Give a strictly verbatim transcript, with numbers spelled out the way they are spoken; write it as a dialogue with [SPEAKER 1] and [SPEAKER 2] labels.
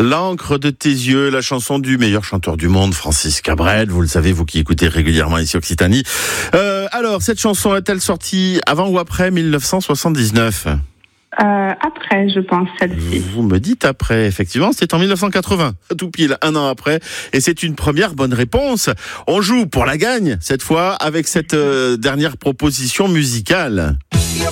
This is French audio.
[SPEAKER 1] L'encre de tes yeux, la chanson du meilleur chanteur du monde, Francis Cabrel. Vous le savez, vous qui écoutez régulièrement ici Occitanie. Euh, alors, cette chanson est-elle sortie avant ou après dix-neuf cent soixante-dix-neuf ?
[SPEAKER 2] Euh, après, je pense, celle-ci.
[SPEAKER 1] Vous me dites après, effectivement, c'est en dix-neuf cent quatre-vingts, tout pile un an après, et c'est une première bonne réponse. On joue pour la gagne, cette fois, avec cette euh, dernière proposition musicale.
[SPEAKER 3] Yo